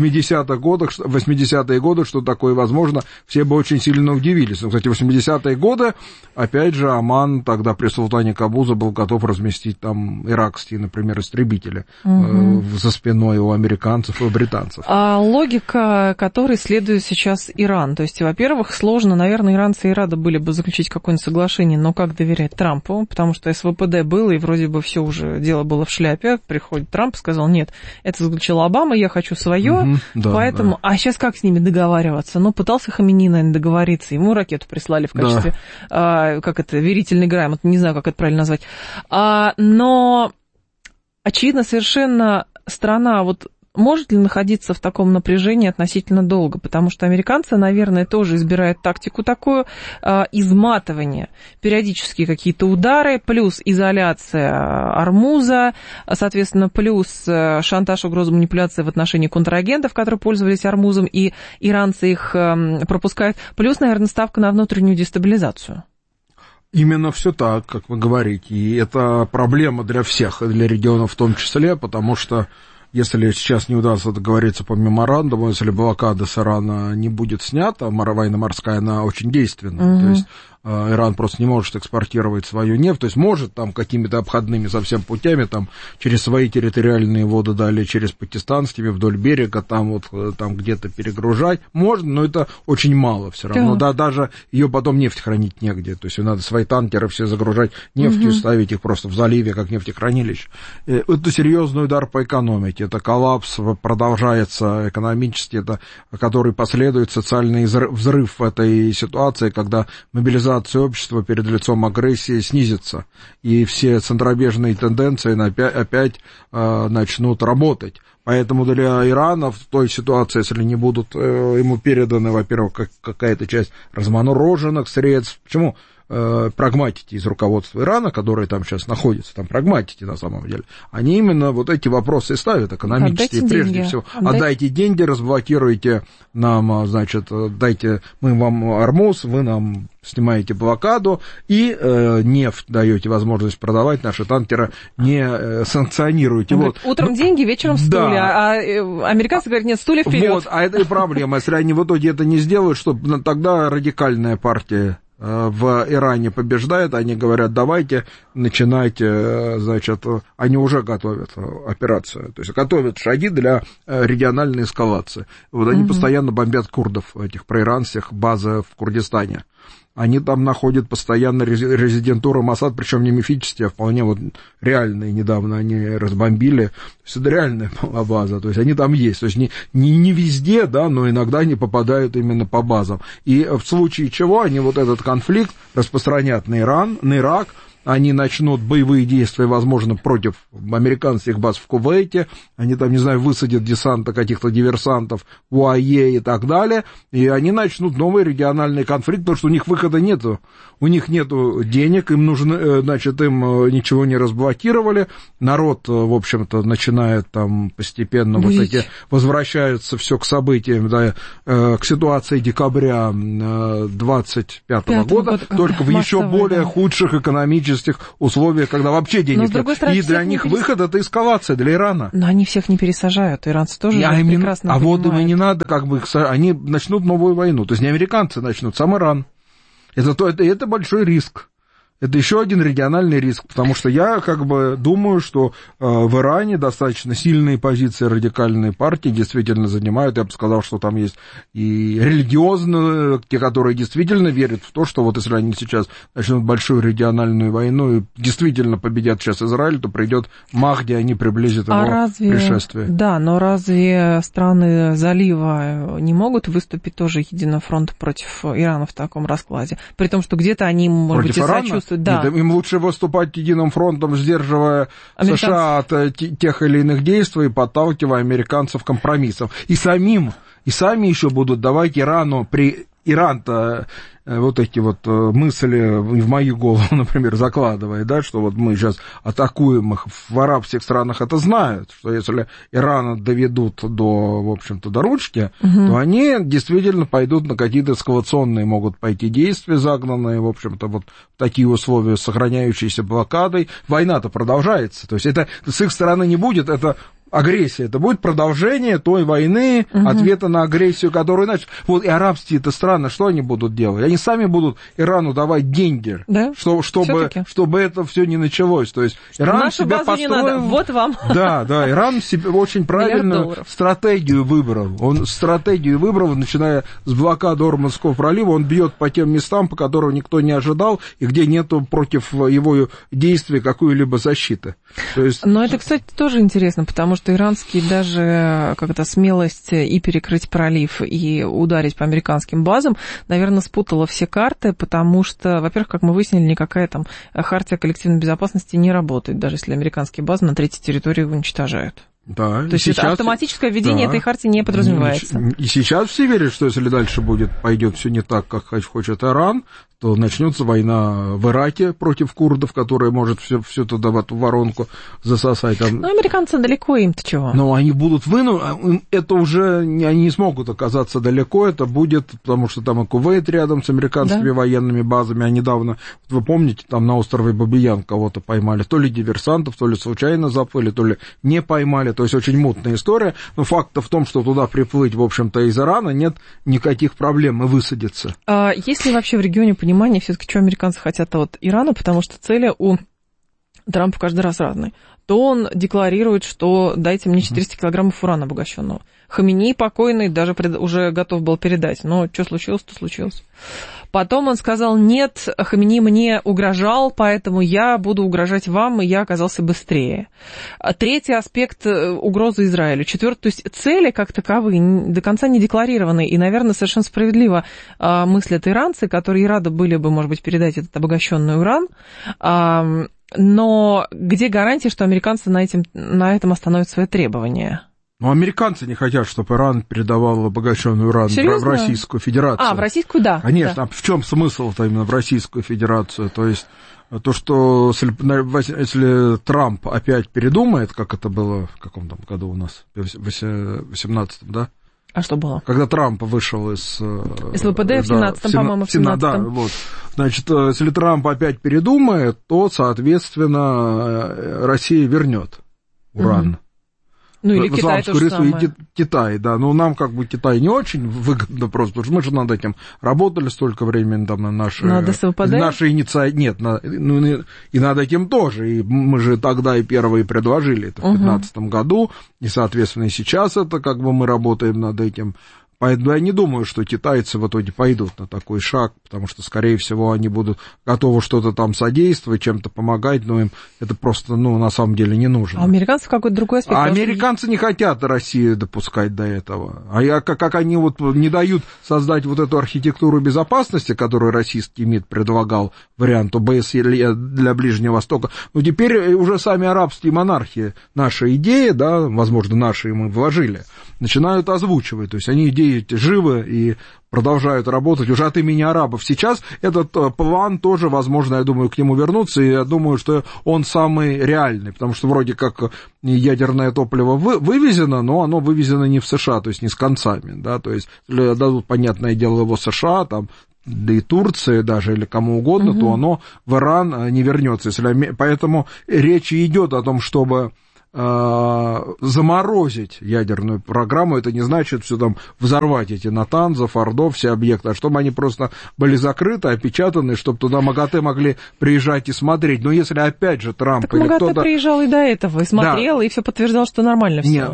A: 80-е годы, что такое возможно, все бы очень сильно удивились. Но, кстати, в 80-е годы, опять же, Оман тогда при Султане Кабуза был готов разместить там иракские, например, истребители за спиной у американцев и у британцев.
B: А логика, которой следует сейчас Иран. То есть, во-первых, сложно, наверное, иранцы и рады были бы заключить какое-нибудь соглашение, но как доверять Трампу, потому что СВПД было, и вроде бы все уже дело было в шляпе. Приходит Трамп и сказал, нет, это заключил Обама, я хочу свое, поэтому... Да. А сейчас как с ними договариваться? Ну, пытался Хамини, наверное, договориться, ему ракету прислали в качестве, верительный грамот, не знаю, как это правильно назвать. Но, очевидно, совершенно страна вот может ли находиться в таком напряжении относительно долго? Потому что американцы, наверное, тоже избирают тактику такую, изматывание, периодические какие-то удары, плюс изоляция Ормуза, соответственно, плюс шантаж, угроза, манипуляция в отношении контрагентов, которые пользовались Ормузом, и иранцы их пропускают, плюс, наверное, ставка на внутреннюю дестабилизацию.
A: Именно все так, как вы говорите, и это проблема для всех, и для регионов в том числе, потому что если сейчас не удастся договориться по меморандуму, если блокада с Ирана не будет снята, военно-морская, она очень действенна, то есть Иран просто не может экспортировать свою нефть, то есть может там какими-то обходными совсем путями, там через свои территориальные воды, далее через пакистанскими вдоль берега, там вот там где-то перегружать, можно, но это очень мало все равно, да, даже ее потом нефть хранить негде, то есть надо свои танкеры все загружать нефтью, ставить их просто в заливе, как нефтехранилище. Это серьезный удар по экономике, это коллапс продолжается экономически, это, который последует социальный взрыв в этой ситуации, когда мобилизация общества перед лицом агрессии снизится, и все центробежные тенденции опять начнут работать. Поэтому для Ирана в той ситуации, если не будут ему переданы, во-первых, какая-то часть размороженных средств, почему прагматики из руководства Ирана, которые там сейчас находятся, там прагматики на самом деле, они именно вот эти вопросы ставят, экономические, прежде всего. Отдайте деньги, разблокируйте нам, значит, дайте, мы вам Ормуз, вы нам снимаете блокаду и нефть даете возможность продавать, наши танкеры не санкционируете. Вот.
B: Утром деньги, вечером стулья, да. А американцы говорят, нет, стулья вперед.
A: Вот, а это и проблема. Если они в итоге это не сделают, что тогда радикальная партия в Иране побеждает, они говорят, давайте, начинайте, значит, они уже готовят операцию, то есть готовят шаги для региональной эскалации. Вот они постоянно бомбят курдов, этих проиранских, базы в Курдистане. Они там находят постоянно резидентуру Масад, причем не мифические, а вполне вот реальные. Недавно они разбомбили. То есть это реальная была база, то есть они там есть. То есть не везде, да, но иногда они попадают именно по базам. И в случае чего они вот этот конфликт распространят на Иран, на Ирак, они начнут боевые действия, возможно, против американских баз в Кувейте, они там, не знаю, высадят десанта каких-то диверсантов в УАЕ и так далее, и они начнут новый региональный конфликт, потому что у них выхода нету, у них нету денег, им нужно, значит, им ничего не разблокировали, народ, в общем-то, начинает там постепенно вот эти, возвращаются все к событиям, да, к ситуации декабря 25 года, только в еще более худших экономических условиях, когда вообще денег нет. И для них выход — это эскалация для Ирана.
B: Но они всех не пересажают, иранцы тоже прекрасно понимают.
A: Вот им и не надо, как бы, они начнут новую войну. То есть не американцы начнут, сам Иран. Это большой риск. Это еще один региональный риск, потому что я как бы думаю, что в Иране достаточно сильные позиции радикальные партии действительно занимают. Я бы сказал, что там есть и религиозные, те, которые действительно верят в то, что вот если они сейчас начнут большую региональную войну и действительно победят сейчас Израиль, то придет Махди, они приблизят его пришествие.
B: Да, но разве страны залива не могут выступить тоже единым фронтом против Ирана в таком раскладе? При том, что где-то они, может быть, и сочувствуют. Да.
A: Нет, им лучше выступать единым фронтом, сдерживая США от тех или иных действий, подталкивая американцев к компромиссам. И сами еще будут давать Ирану Иран-то вот эти вот мысли в мою голову, например, закладывает, да, что вот мы сейчас атакуем их, в арабских странах это знают, что если Иран доведут в общем-то, до ручки, то они действительно пойдут на какие-то эскалационные могут пойти действия, загнанные, в общем-то, вот в такие условия с сохраняющейся блокадой. Война-то продолжается, то есть это с их стороны не будет, это агрессия, это будет продолжение той войны, ответа на агрессию, которую начали. Вот и арабские это страны, что они будут делать? Они сами будут Ирану давать деньги, да? чтобы это все не началось. То есть Иран
B: нашу
A: себя
B: базу
A: построил...
B: не надо, вот вам.
A: Да, Иран себе очень правильную стратегию выбрал. Он стратегию выбрал, начиная с блокады Орманского пролива, он бьет по тем местам, по которым никто не ожидал, и где нету против его действий какой-либо защиты. То есть...
B: Но это, кстати, тоже интересно, потому что иранские даже как-то смелость и перекрыть пролив, и ударить по американским базам, наверное, спутала все карты, потому что, во-первых, как мы выяснили, никакая там хартия коллективной безопасности не работает, даже если американские базы на третьей территории уничтожают.
A: Да,
B: то есть сейчас, это автоматическое введение этой хартии не подразумевается.
A: И сейчас все верят, что если дальше пойдет все не так, как хочет Иран, то начнется война в Ираке против курдов, которая может все туда в эту воронку засосать.
B: Ну, американцы далеко, им-то чего?
A: Но они будут это уже они не смогут оказаться далеко, это будет, потому что там и Кувейт рядом с американскими военными базами, а недавно, вы помните, там на острове Бабиян кого-то поймали, то ли диверсантов, то ли случайно заплыли, то ли не поймали, то есть очень мутная история, но факт в том, что туда приплыть, в общем-то, из Ирана нет никаких проблем и высадиться.
B: А есть ли вообще в регионе понимание, все-таки, что американцы хотят от Ирана, потому что цели у Трампа каждый раз разные. То он декларирует, что дайте мне 400 килограммов урана обогащенного. Хаминеи покойный даже уже готов был передать, но что случилось, то случилось. Потом он сказал, нет, Хаминеи мне угрожал, поэтому я буду угрожать вам, и я оказался быстрее. Третий аспект угрозы Израилю. Четвертый, то есть цели как таковые до конца не декларированы, и, наверное, совершенно справедливо мыслят иранцы, которые рады были бы, может быть, передать этот обогащенный уран, но где гарантия, что американцы на этом остановят свои требования?
A: Но американцы не хотят, чтобы Иран передавал обогащенный уран в Российскую Федерацию.
B: В Российскую, да.
A: Конечно,
B: да.
A: А в чем смысл-то именно в Российскую Федерацию? То есть то, что если Трамп опять передумает, как это было в каком там году у нас, в 18-м, да?
B: А что было?
A: Когда Трамп вышел из
B: ВПД в 17-м, по-моему, в 17-м.
A: Да, вот. Значит, если Трамп опять передумает, то, соответственно, Россия вернет уран.
B: Ну, или Китай то же самое.
A: Китай, да. Но нам как бы Китай не очень выгодно просто, потому что мы же над этим работали столько времени, там, на наши инициативы. Нет, и над этим тоже. И мы же тогда и первые предложили это в 2015 году, и, соответственно, и сейчас это как бы мы работаем над этим. Поэтому я не думаю, что китайцы в итоге пойдут на такой шаг, потому что, скорее всего, они будут готовы что-то там содействовать, чем-то помогать, но им это просто, на самом деле не нужно.
B: А американцы какой-то другой аспект?
A: А американцы не хотят Россию допускать до этого. А как они вот не дают создать вот эту архитектуру безопасности, которую российский МИД предлагал, вариант ОБСЕ для Ближнего Востока, теперь уже сами арабские монархии, наша идея, да, возможно, наши мы вложили, начинают озвучивать, то есть они идеи живы и продолжают работать уже от имени арабов. Сейчас этот план тоже, возможно, я думаю, к нему вернуться, и я думаю, что он самый реальный, потому что вроде как ядерное топливо вывезено, но оно вывезено не в США, то есть не с концами, да, то есть дадут, понятное дело, его США, там, да и Турции даже, или кому угодно, то оно в Иран не вернется. Поэтому речь идет о том, чтобы заморозить ядерную программу. Это не значит все там взорвать эти Натанза, Фордо, все объекты, а чтобы они просто были закрыты, опечатаны, чтобы туда МАГАТЭ могли приезжать и смотреть. Но если опять же Трамп
B: так или МАГАТЭ кто-то... приезжал и до этого, и смотрел, да. И все подтверждал, что нормально все.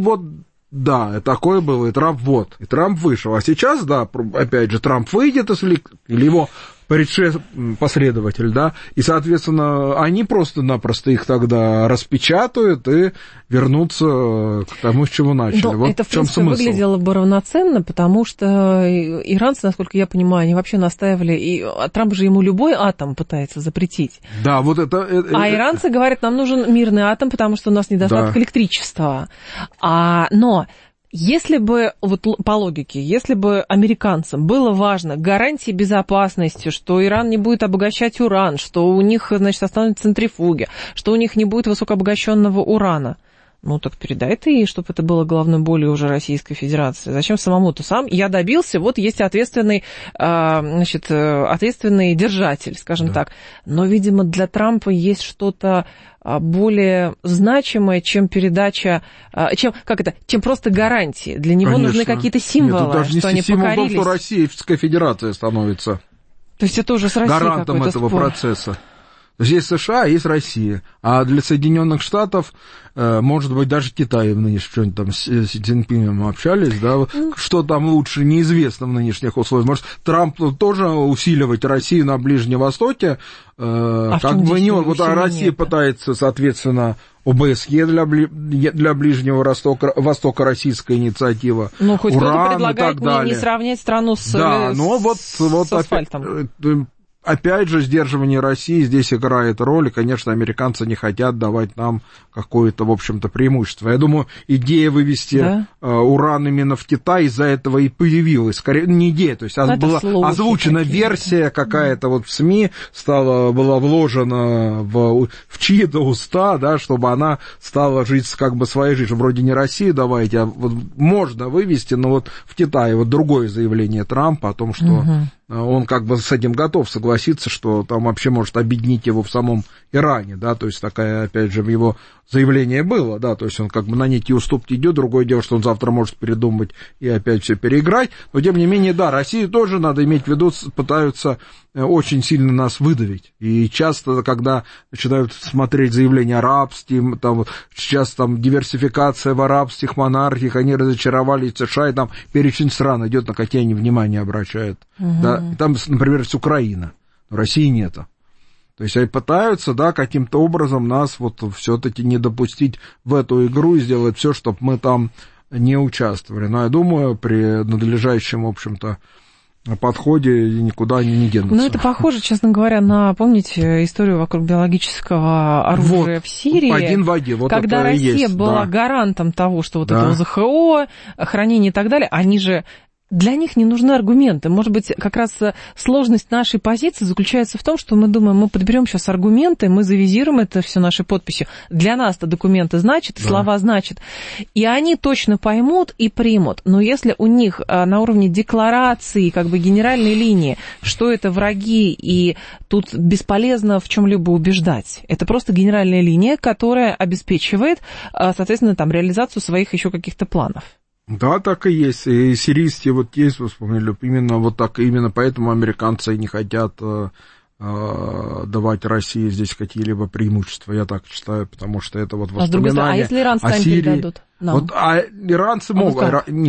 A: Да, такое было, и Трамп вышел. А сейчас, да, опять же, Трамп выйдет или его последователь, да, и, соответственно, они просто-напросто их тогда распечатают и вернутся к тому, с чего начали.
B: Вот это, в принципе, выглядело бы равноценно, потому что иранцы, насколько я понимаю, они вообще настаивали, и Трамп же ему любой атом пытается запретить.
A: Да, вот это...
B: А иранцы говорят, нам нужен мирный атом, потому что у нас недостаток электричества. Но... Если бы, вот по логике, если бы американцам было важно гарантии безопасности, что Иран не будет обогащать уран, что у них, значит, останутся центрифуги, что у них не будет высокообогащенного урана, так передай ты ей, чтобы это было головной болью уже Российской Федерации. Зачем самому-то сам? Я добился, вот есть ответственный держатель, скажем так. Но, видимо, для Трампа есть что-то более значимое, чем передача, чем просто гарантии. Для него нужны какие-то символы,
A: даже
B: что они покорились.
A: Что Российская Федерация становится
B: то есть это уже с Россией
A: гарантом этого
B: спор.
A: Процесса. То есть есть США, есть Россия, а для Соединенных Штатов, может быть, даже Китай в нынешнем, что-нибудь там с Си Цзиньпином общались, да, что там лучше, неизвестно в нынешних условиях. Может, Трамп тоже усиливать Россию на Ближнем Востоке, как бы не он, вот Россия пытается, соответственно, ОБСЕ для Ближнего Востока, российская инициатива,
B: хоть кто-то предлагает не сравнять страну с асфальтом.
A: Опять же, сдерживание России здесь играет роль, и, конечно, американцы не хотят давать нам какое-то, в общем-то, преимущество. Я думаю, идея вывести уран именно в Китай из-за этого и появилась. Скорее, не идея, то есть была озвучена версия какая-то вот в СМИ, была вложена в чьи-то уста, да, чтобы она стала жить как бы своей жизнью. Вроде не Россию давайте, а вот можно вывести, но вот в Китае вот другое заявление Трампа о том, что он как бы с этим готов согласиться, что там вообще может объединить его в самом Иране, да, то есть такая, опять же, его заявление было, да, то есть он как бы на некие уступки идет, другое дело, что он завтра может передумать и опять все переиграть, но тем не менее, да, Россию тоже надо иметь в виду, пытаются очень сильно нас выдавить, и часто, когда начинают смотреть заявления арабские, там, сейчас там диверсификация в арабских монархиях, они разочаровались в США, и там перечень стран идет, на какие они внимание обращают, да, и там, например, есть Украина, но России нету. То есть они пытаются, да, каким-то образом нас вот все-таки не допустить в эту игру и сделать все, чтобы мы там не участвовали. Но я думаю, при надлежащем, в общем-то, подходе никуда они не денутся.
B: Ну, это похоже, честно говоря, на, помните, историю вокруг биологического оружия в Сирии?
A: Один в один. Вот
B: когда Россия была гарантом того, что вот это ОЗХО, хранение и так далее, они же Для них не нужны аргументы. Может быть, как раз сложность нашей позиции заключается в том, что мы думаем, мы подберем сейчас аргументы, мы завизируем это все нашей подписью. Для нас-то документы значат, слова значат. И они точно поймут и примут. Но если у них на уровне декларации, как бы генеральной линии, что это враги, и тут бесполезно в чем-либо убеждать. Это просто генеральная линия, которая обеспечивает, соответственно, там, реализацию своих еще каких-то планов.
A: Да, так и есть. И сирийские вот есть, вы вспомнили, именно вот так, именно поэтому американцы не хотят давать России здесь какие-либо преимущества, я так считаю, потому что это вот воспоминания
B: а если иранцы
A: о Сирии.
B: передадут?
A: Вот, а иранцы могут,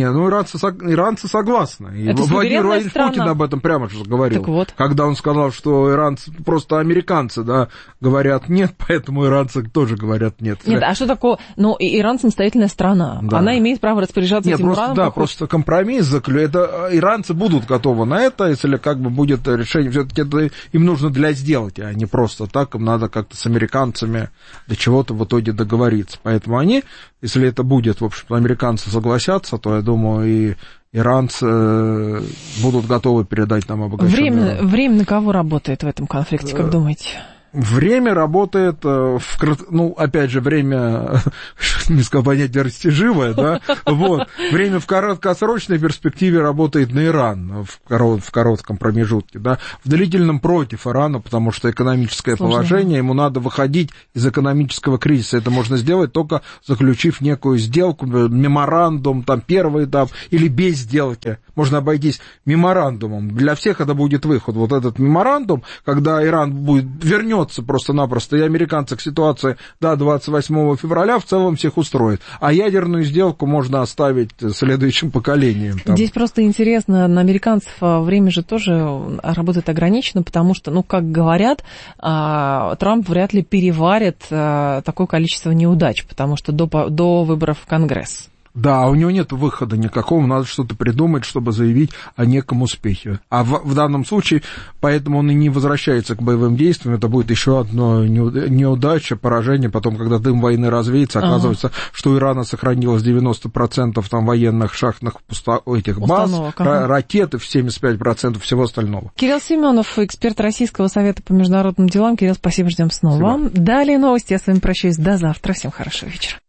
A: иранцы согласны. И Владимир Владимирович Путин об этом прямо же говорил,
B: вот.
A: Когда он сказал, что иранцы, просто американцы, да, говорят нет, поэтому иранцы тоже говорят нет.
B: Нет, а что такое? Ну, Иран самостоятельная страна, да. Она имеет право распоряжаться этим ураном.
A: Да, просто компромисс это иранцы будут готовы на это, если как бы будет решение, все-таки это им нужно для сделать, а не просто так, им надо как-то с американцами до чего-то в итоге договориться. Поэтому они, если это будет, в общем-то, американцы согласятся, то, я думаю, и иранцы будут готовы передать нам обогащенное.
B: Время на кого работает в этом конфликте, как думаете?
A: Время работает, опять же, время, не сказал понятие растяжимое, да, вот, время в краткосрочной перспективе работает на Иран, в коротком промежутке, да, в длительном против Ирана, потому что экономическое положение, ему надо выходить из экономического кризиса, это можно сделать только заключив некую сделку, меморандум, там, первый этап, или без сделки, можно обойтись меморандумом, для всех это будет выход, вот этот меморандум, когда Иран вернется просто-напросто, и американцы к ситуации до 28 февраля в целом всех устроит. А ядерную сделку можно оставить следующим поколениям. Там. Здесь
B: просто интересно, на американцев время же тоже работает ограничено, потому что, как говорят, Трамп вряд ли переварит такое количество неудач, потому что до выборов в Конгресс.
A: Да, у него нет выхода никакого, надо что-то придумать, чтобы заявить о неком успехе. А в данном случае, поэтому он и не возвращается к боевым действиям, это будет еще одно неудача, поражение, потом, когда дым войны развеется, оказывается, что у Ирана сохранилось 90% там военных шахтных баз, ракет, и 75% всего остального.
B: Кирилл Семенов, эксперт Российского совета по международным делам. Кирилл, спасибо, ждем снова. Спасибо. Далее новости, я с вами прощаюсь, до завтра, всем хорошего вечера.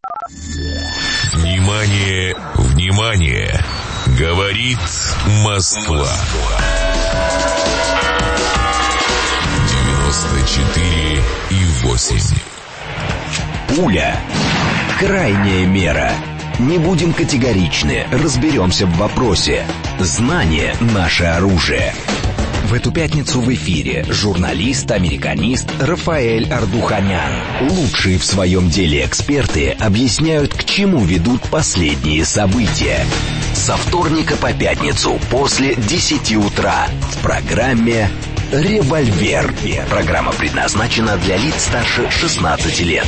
C: Внимание, внимание! Говорит Москва. 94,8.
D: Пуля. Крайняя мера. Не будем категоричны, разберемся в вопросе. Знание – наше оружие. В эту пятницу в эфире журналист-американист Рафаэль Ардуханян. Лучшие в своем деле эксперты объясняют, к чему ведут последние события. Со вторника по пятницу после 10 утра в программе «Револьвер». Программа предназначена для лиц старше 16 лет.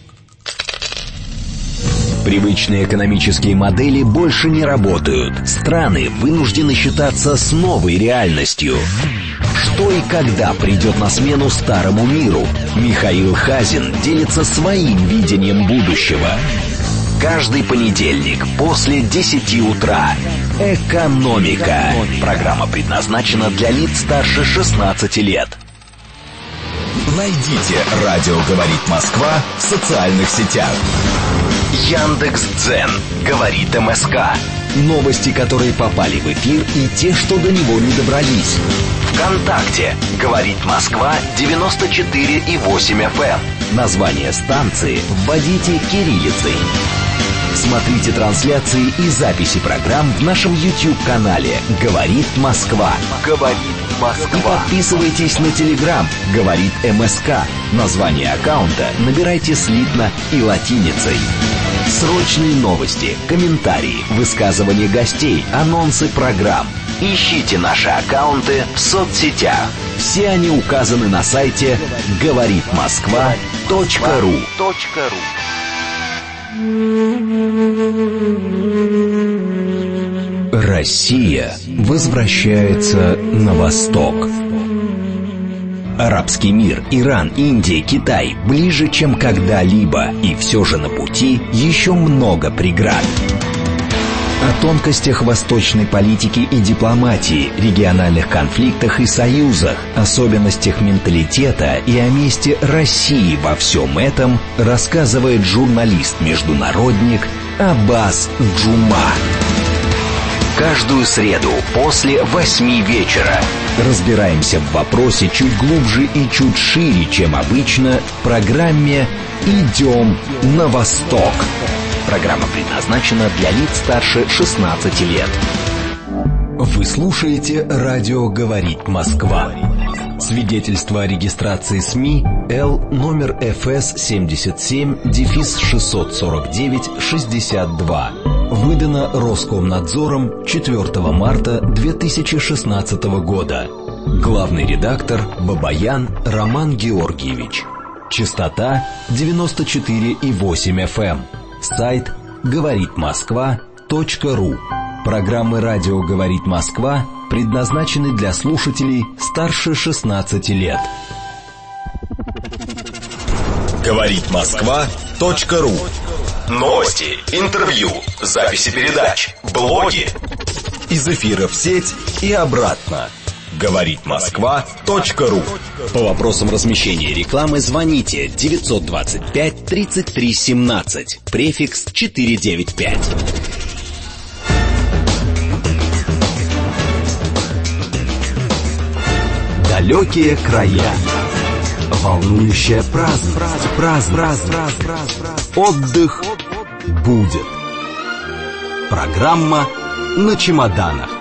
D: Привычные экономические модели больше не работают. Страны вынуждены считаться с новой реальностью. Что и когда придет на смену старому миру? Михаил Хазин делится своим видением будущего. Каждый понедельник после 10 утра. «Экономика». Программа предназначена для лиц старше 16 лет. Найдите «Радио говорит Москва» в социальных сетях. Яндекс.Дзен говорит МСК. Новости, которые попали в эфир, и те, что до него не добрались. ВКонтакте говорит Москва 94,8 FM. Название станции вводите кириллицей. Смотрите трансляции и записи программ в нашем YouTube-канале «Говорит Москва». «Говорит Москва». И подписывайтесь на Telegram «Говорит МСК». Название аккаунта набирайте слитно и латиницей. Срочные новости, комментарии, высказывания гостей, анонсы программ. Ищите наши аккаунты в соцсетях. Все они указаны на сайте говоритмосква.ру. Россия возвращается на восток. Арабский мир, Иран, Индия, Китай ближе, чем когда-либо. И все же на пути еще много преград. О тонкостях восточной политики и дипломатии, региональных конфликтах и союзах, особенностях менталитета и о месте России во всем этом рассказывает журналист-международник Аббас Джума. Каждую среду после 8 вечера разбираемся в вопросе чуть глубже и чуть шире, чем обычно, в программе «Идем на восток». Программа предназначена для лиц старше 16 лет. Вы слушаете «Радио говорит Москва». Свидетельство о регистрации СМИ Л номер ФС 77-649-62. Выдано Роскомнадзором 4 марта 2016 года. Главный редактор Бабаян Роман Георгиевич. Частота 94,8 FM. Сайт говоритмосква.ру. Программы «Радио говорит Москва» предназначены для слушателей старше 16 лет.
C: Говоритмосква.ру. Новости, интервью, записи передач, блоги. Из эфира в сеть и обратно. Говоритмосква.ру.
D: По вопросам размещения рекламы звоните 925 33 17, префикс 495. Далекие края. Волнующая праздность. Отдых будет. Программа на чемоданах.